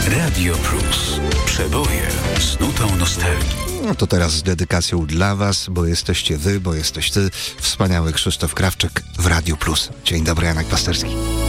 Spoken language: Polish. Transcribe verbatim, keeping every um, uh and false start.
Radio Plus. Przeboje z nutą nostalgii. No to teraz z dedykacją dla was, bo jesteście wy, bo jesteś ty. Wspaniały Krzysztof Krawczyk w Radio Plus. Dzień dobry, Janek Pasterski.